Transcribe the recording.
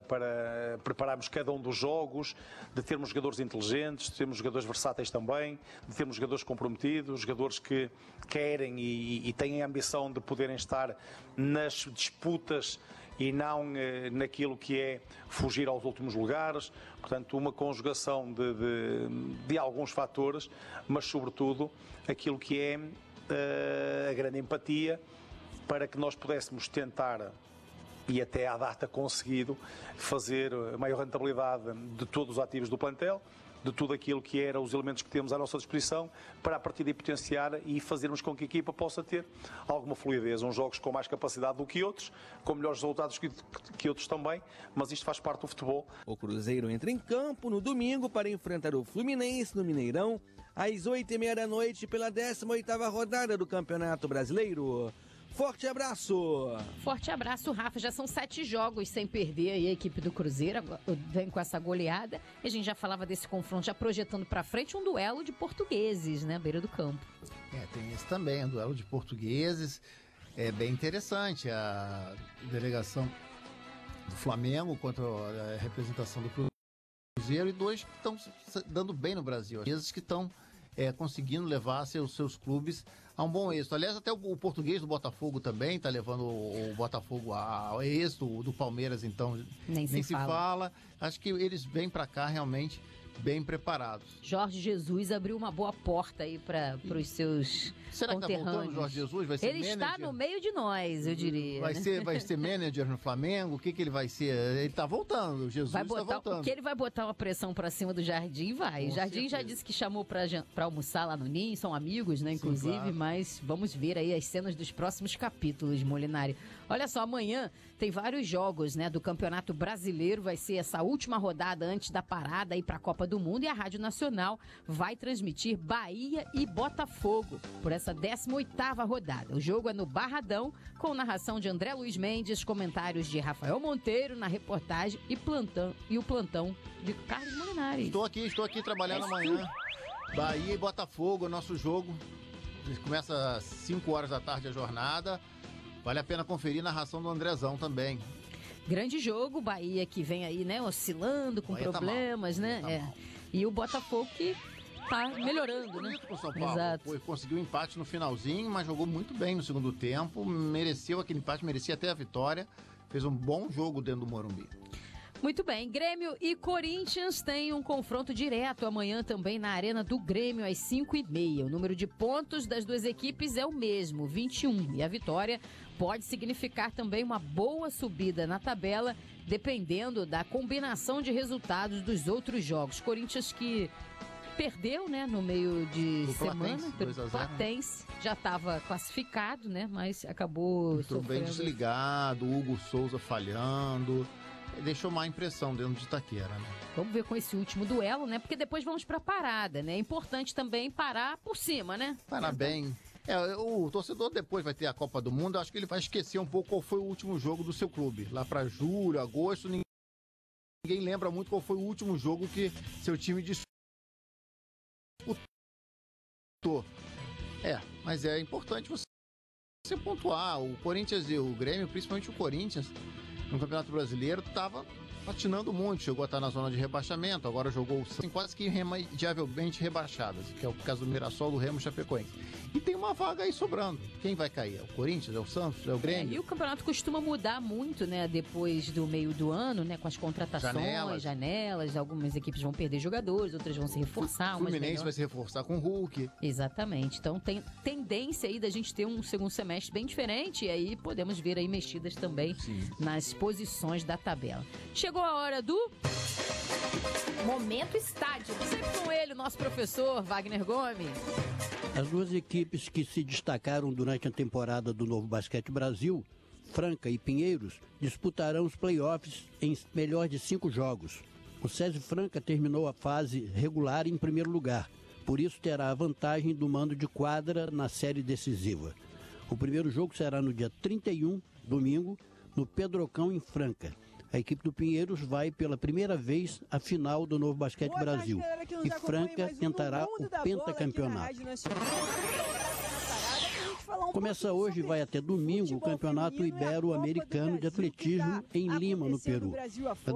prepararmos cada um dos jogos, de termos jogadores inteligentes, de termos jogadores versáteis também, de termos jogadores comprometidos, jogadores que querem e têm a ambição de poderem estar nas disputas e não naquilo que é fugir aos últimos lugares. Portanto, uma conjugação de alguns fatores, mas sobretudo aquilo que é a grande empatia para que nós pudéssemos tentar, e até à data conseguido, fazer a maior rentabilidade de todos os ativos do plantel, de tudo aquilo que eram os elementos que temos à nossa disposição, para a partir daí potenciar e fazermos com que a equipa possa ter alguma fluidez, uns jogos com mais capacidade do que outros, com melhores resultados que outros também, mas isto faz parte do futebol. O Cruzeiro entra em campo no domingo para enfrentar o Fluminense no Mineirão, às 8h30 da noite, pela 18ª rodada do Campeonato Brasileiro. Forte abraço! Forte abraço, Rafa. Já são 7 jogos sem perder aí a equipe do Cruzeiro. Vem com essa goleada. E a gente já falava desse confronto, já projetando pra frente um duelo de portugueses, né? À beira do campo. Tem esse também, um duelo de portugueses. É bem interessante. A delegação do Flamengo contra a representação do Cruzeiro, e dois que estão dando bem no Brasil. Esses que estão conseguindo levar seus clubes a um bom êxito. Aliás, até o português do Botafogo também está levando o Botafogo ao êxito, do Palmeiras, então, nem se fala. Acho que eles vêm para cá realmente bem preparados. Jorge Jesus abriu uma boa porta aí para os seus Será que está voltando o Jorge Jesus? Vai ser ele manager? Está no meio de nós, eu diria. Vai ser manager no Flamengo? O que ele vai ser? Ele está voltando, o Jesus está voltando. Que ele vai botar uma pressão para cima do Jardim, vai. O Jardim já disse que chamou para almoçar lá no Ninho, são amigos, né, inclusive. Sim, claro. Mas vamos ver aí as cenas dos próximos capítulos, Molinari. Olha só, amanhã tem vários jogos, né, do Campeonato Brasileiro, vai ser essa última rodada antes da parada aí para a Copa do Mundo, e a Rádio Nacional vai transmitir Bahia e Botafogo por essa 18ª rodada. O jogo é no Barradão, com narração de André Luiz Mendes, comentários de Rafael Monteiro na reportagem e o plantão de Carlos Molinari. Estou aqui trabalhando amanhã. Bahia e Botafogo, nosso jogo. Começa às 5 horas da tarde a jornada. Vale a pena conferir a narração do Andrezão também. Grande jogo, Bahia que vem aí, né, oscilando com Bahia problemas, tá né? E o Botafogo que tá melhorando, né? Com São Paulo. Exato. Conseguiu um empate no finalzinho, mas jogou muito bem no segundo tempo. Mereceu aquele empate, merecia até a vitória. Fez um bom jogo dentro do Morumbi. Muito bem, Grêmio e Corinthians têm um confronto direto amanhã também na Arena do Grêmio às 5h30. O número de pontos das duas equipes é o mesmo, 21. E a vitória pode significar também uma boa subida na tabela, dependendo da combinação de resultados dos outros jogos. Corinthians que perdeu, né, no meio de semana. O Platense já estava classificado, né, mas acabou sofrendo. Bem desligado, o Hugo Souza falhando. Deixou má impressão dentro de Itaquera, né? Vamos ver com esse último duelo, né? Porque depois vamos pra parada, né? É importante também parar por cima, né? Parar bem. O torcedor depois vai ter a Copa do Mundo, acho que ele vai esquecer um pouco qual foi o último jogo do seu clube. Lá pra julho, agosto, ninguém lembra muito qual foi o último jogo que seu time disputou. Mas é importante você pontuar. O Corinthians e o Grêmio, principalmente o Corinthians, no Campeonato Brasileiro, estava patinando muito, chegou a estar na zona de rebaixamento, agora jogou quase que irremediavelmente rebaixadas, que é o caso do Mirassol, do Remo, Chapecoense. E tem uma vaga aí sobrando. Quem vai cair? É o Corinthians? É o Santos? É o Grêmio? E o campeonato costuma mudar muito, né, depois do meio do ano, né, com as contratações, janelas, algumas equipes vão perder jogadores, outras vão se reforçar. O Fluminense vai se reforçar com o Hulk. Exatamente. Então tem tendência aí da gente ter um segundo semestre bem diferente, e aí podemos ver aí mexidas também nas posições da tabela. Chegou a hora do Momento Estádio. Sempre com ele, o nosso professor Wagner Gomes. As duas equipes que se destacaram durante a temporada do Novo Basquete Brasil, Franca e Pinheiros, disputarão os playoffs em melhor de 5 jogos. O SESI Franca terminou a fase regular em primeiro lugar, por isso terá a vantagem do mando de quadra na série decisiva. O primeiro jogo será no dia 31, domingo, no Pedrocão, em Franca. A equipe do Pinheiros vai pela primeira vez à final do Novo Basquete Brasil. E Franca tentará o pentacampeonato. Começa hoje e vai até domingo o Campeonato Ibero-Americano de Atletismo em Lima, no Peru. A